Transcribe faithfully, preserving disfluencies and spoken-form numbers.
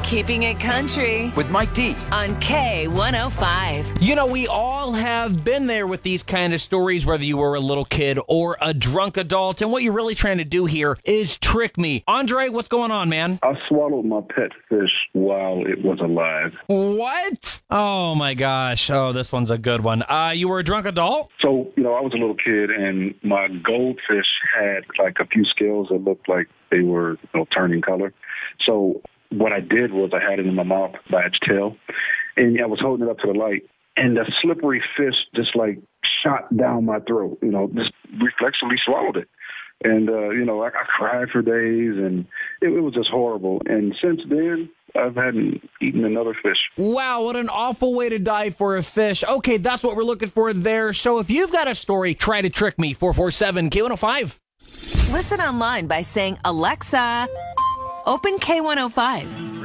Keeping It Country with Mike D on K one oh five. You know, we all have been there with these kind of stories, whether you were a little kid or a drunk adult. And what you're really trying to do here is trick me. Andre, what's going on, man? I swallowed my pet fish while it was alive. What? Oh, my gosh. Oh, this one's a good one. Uh, you were a drunk adult? So, you know, I was a little kid, and my goldfish had like a few scales that looked like they were, you know, turning color. So what I did was I had it in my mouth by its tail, and I was holding it up to the light, and the slippery fish just like shot down my throat, you know, just reflexively swallowed it. And, uh, you know, I, I cried for days, and it, it was just horrible. And since then, I hadn't eaten another fish. Wow, what an awful way to die for a fish. Okay, that's what we're looking for there. So if you've got a story, try to trick me. four four seven K one oh five. Listen online by saying, Alexa, open K one oh five.